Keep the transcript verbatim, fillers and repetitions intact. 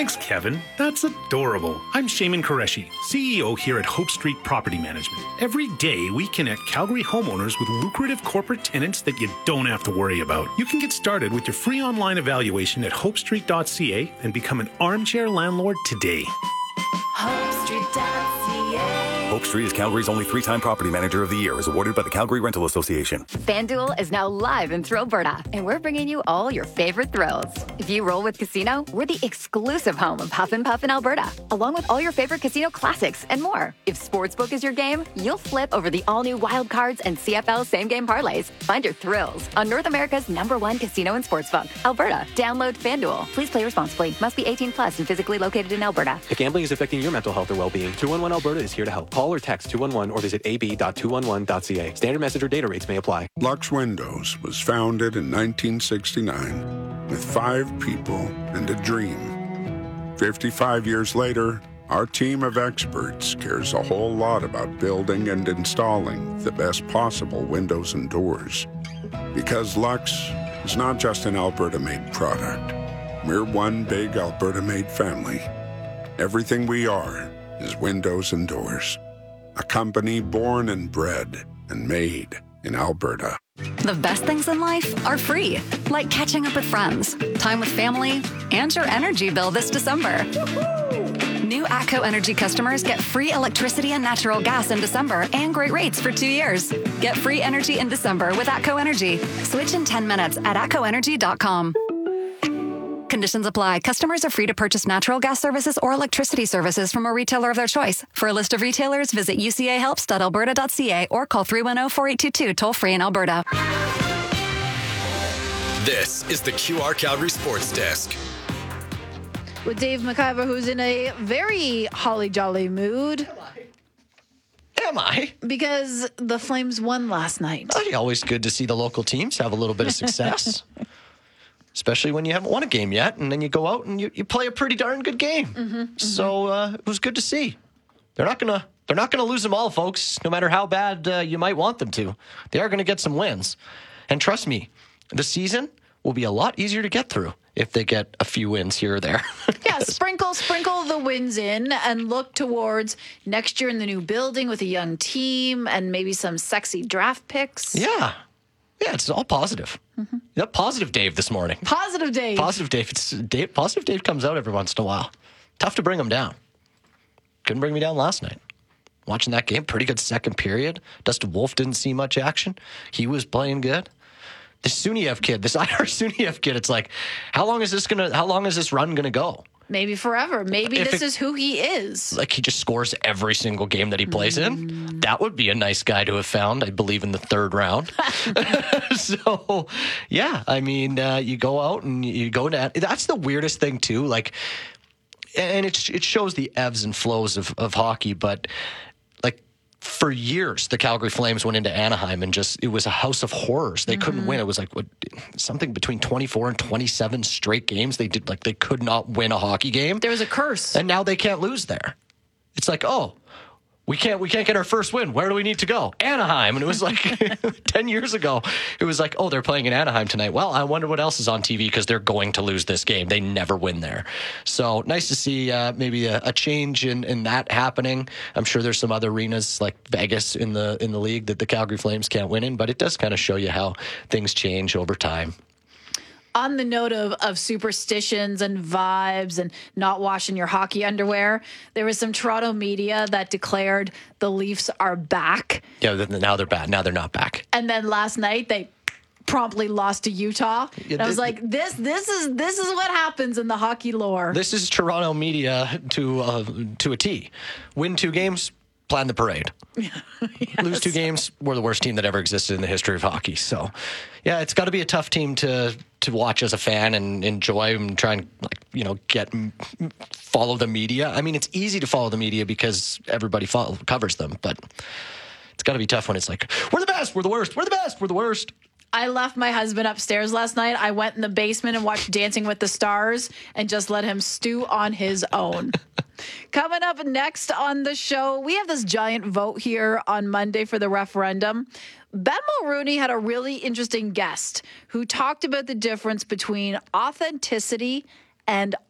Thanks, Kevin. That's adorable. I'm Shaman Qureshi, C E O here at Hope Street Property Management. Every day, we connect Calgary homeowners with lucrative corporate tenants that you don't have to worry about. You can get started with your free online evaluation at hope street dot c a and become an armchair landlord today. hope street dot c a Hope Street is Calgary's only three-time property manager of the year, is awarded by the Calgary Rental Association. FanDuel is now live in Alberta, and we're bringing you all your favorite thrills. If you roll with Casino, we're the exclusive home of Huff and Puff in Alberta, along with all your favorite casino classics and more. If Sportsbook is your game, you'll flip over the all-new Wild Cards and C F L same-game parlays. Find your thrills on North America's number one casino and sportsbook, Alberta. Download FanDuel. Please play responsibly. Must be eighteen plus and physically located in Alberta. If gambling is affecting your mental health or well-being, two one one Alberta is here to help. Call or text two one one or visit a b dot two one one dot c a. Standard message or data rates may apply. Lux Windows was founded in nineteen sixty-nine with five people and a dream. fifty-five years later, our team of experts cares a whole lot about building and installing the best possible windows and doors. Because Lux is not just an Alberta-made product. We're one big Alberta-made family. Everything we are is windows and doors. A company born and bred and made in Alberta. The best things in life are free, like catching up with friends, time with family, and your energy bill this December. New ATCO Energy customers get free electricity and natural gas in December and great rates for two years. Get free energy in December with ATCO Energy. Switch in ten minutes at atco energy dot com. Conditions apply. Customers are free to purchase natural gas services or electricity services from a retailer of their choice. For a list of retailers, visit u c a helps dot alberta dot c a or call three one zero, four eight two two toll free in Alberta. This is the Q R Calgary Sports Desk. With Dave McIver, who's in a very holly jolly mood. Am I? Because the Flames won last night. Oh, always good to see the local teams have a little bit of success. Especially when you haven't won a game yet, and then you go out and you, you play a pretty darn good game. Mm-hmm, mm-hmm. So uh, it was good to see. They're not gonna they're not gonna lose them all, folks. No matter how bad uh, you might want them to, they are gonna get some wins. And trust me, the season will be a lot easier to get through if they get a few wins here or there. Yeah, sprinkle sprinkle the wins in and look towards next year in the new building with a young team and maybe some sexy draft picks. Yeah. Yeah, it's all positive. Mm-hmm. Yeah, positive Dave this morning. Positive Dave. Positive Dave. It's Dave. Positive Dave comes out every once in a while. Tough to bring him down. Couldn't bring me down last night. Watching that game, pretty good second period. Dustin Wolf didn't see much action. He was playing good. The Suniev kid, this I R Suniev kid, it's like, how long is this gonna? How long is this run gonna go? Maybe forever. Maybe if this it, is who he is. Like he just scores every single game that he plays mm. in. That would be a nice guy to have found, I believe, in the third round. So, yeah, I mean, uh, you go out and you go to. That's the weirdest thing too. Like, and it it shows the ebbs and flows of of hockey, but like. For years, the Calgary Flames went into Anaheim and just, it was a house of horrors. They mm-hmm. couldn't win. It was like what, something between twenty-four and twenty-seven straight games. They did like, they could not win a hockey game. There was a curse. And now they can't lose there. It's like, oh, we can't, we can't get our first win. Where do we need to go? Anaheim. And it was like ten years ago. It was like, oh, they're playing in Anaheim tonight. Well, I wonder what else is on T V because they're going to lose this game. They never win there. So nice to see uh, maybe a, a change in, in that happening. I'm sure there's some other arenas like Vegas in the in the league that the Calgary Flames can't win in, but it does kind of show you how things change over time. On the note of, of superstitions and vibes and not washing your hockey underwear, there was some Toronto media that declared the Leafs are back. Yeah, now they're back. Now they're not back. And then last night they promptly lost to Utah. Yeah, and I was like, this this is this is what happens in the hockey lore. This is Toronto media to uh, to a T. Win two games, plan the parade. Yes. Lose two games, we're the worst team that ever existed in the history of hockey. So, yeah, it's got to be a tough team to to watch as a fan and enjoy and try and, like, you know, get follow the media. I mean, it's easy to follow the media because everybody follow, covers them, but it's got to be tough when it's like, we're the best, we're the worst, we're the best, we're the worst. I left my husband upstairs last night. I went in the basement and watched Dancing with the Stars and just let him stew on his own. Coming up next on the show, we have this giant vote here on Monday for the referendum. Ben Mulrooney had a really interesting guest who talked about the difference between authenticity and